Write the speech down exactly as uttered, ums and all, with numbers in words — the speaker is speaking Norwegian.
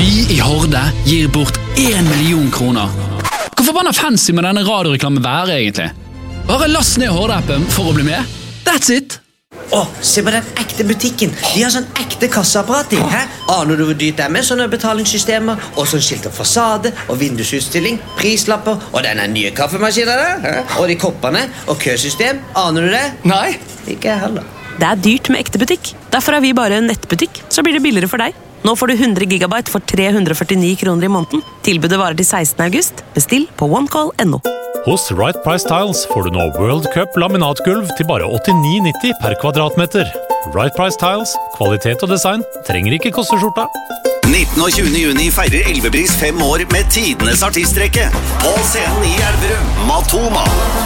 Vi i Horde gir bort en million kroner. Hvor forbanna fancy med denne radioreklamen være egentlig? Bare last ned Horde-appen for å bli med. That's it! Åh, se på den ekte butikken. De har sånn ekte kasseapparat i. Hæ? Aner du hvor dyrt det er med sånne betalingssystemer, og sånn skilt og fasade, og vindusutstilling, prislapper, og denne nye kaffemaskinen der, hæ? Og de koppene, og køsystem. Aner du det? Nei. Ikke jeg heller. Det er dyrt med ekte butikk. Derfor er vi bare en nettbutikk, så blir det billigere for deg. Nå får du hundre gigabyte for tre hundre og førtini kroner i måneden. Tilbudet varer til sekstende august. Bestill på onecall punktum no. Hos Right Price Tiles får du nå World Cup laminatgulv til bare åttini nitti per kvadratmeter. Right Price Tiles, kvalitet og design, trenger ikke koste skjorta. nittende og tjuende juni feirer Elvebris fem år med tidenes artistrekke. På scenen i Elverum, Matoma.